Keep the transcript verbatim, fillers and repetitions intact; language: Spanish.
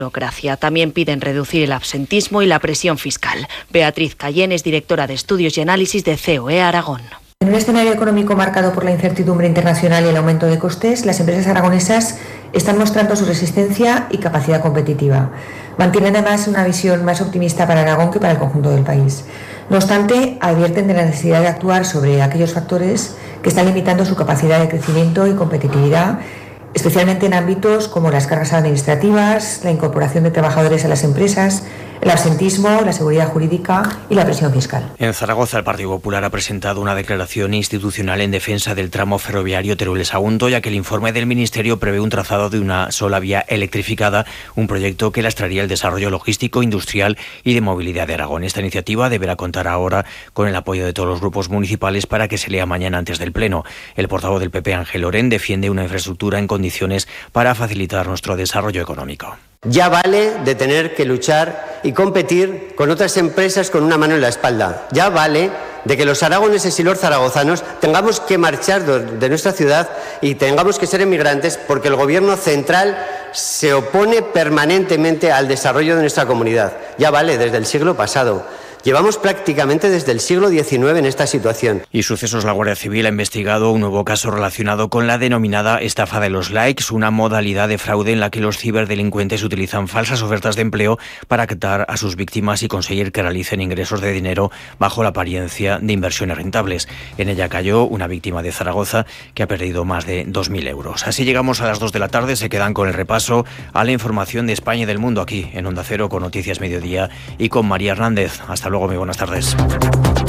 burocracia. También piden reducir el absentismo y la presión fiscal. Beatriz Cayén es directora de Estudios y Análisis de C O E Aragón. En un escenario económico marcado por la incertidumbre internacional y el aumento de costes, las empresas aragonesas están mostrando su resistencia y capacidad competitiva. Mantienen además una visión más optimista para Aragón que para el conjunto del país. No obstante, advierten de la necesidad de actuar sobre aquellos factores que están limitando su capacidad de crecimiento y competitividad, especialmente en ámbitos como las cargas administrativas, la incorporación de trabajadores a las empresas, el absentismo, la seguridad jurídica y la presión fiscal. En Zaragoza, el Partido Popular ha presentado una declaración institucional en defensa del tramo ferroviario Teruel-Sagunto, ya que el informe del Ministerio prevé un trazado de una sola vía electrificada, un proyecto que lastraría el desarrollo logístico, industrial y de movilidad de Aragón. Esta iniciativa deberá contar ahora con el apoyo de todos los grupos municipales para que se lea mañana antes del Pleno. El portavoz del P P, Ángel Lorén, defiende una infraestructura en condiciones para facilitar nuestro desarrollo económico. Ya vale de tener que luchar y competir con otras empresas con una mano en la espalda. Ya vale de que los aragoneses y los zaragozanos tengamos que marchar de nuestra ciudad y tengamos que ser emigrantes porque el gobierno central se opone permanentemente al desarrollo de nuestra comunidad. Ya vale desde el siglo pasado. Llevamos prácticamente desde el siglo diecinueve en esta situación. Y Sucesos, la Guardia Civil ha investigado un nuevo caso relacionado con la denominada estafa de los likes, una modalidad de fraude en la que los ciberdelincuentes utilizan falsas ofertas de empleo para captar a sus víctimas y conseguir que realicen ingresos de dinero bajo la apariencia de inversiones rentables. En ella cayó una víctima de Zaragoza que ha perdido más de dos mil euros. Así llegamos a las dos de la tarde. Se quedan con el repaso a la información de España y del mundo aquí en Onda Cero con Noticias Mediodía y con María Hernández. Hasta luego, muy buenas tardes.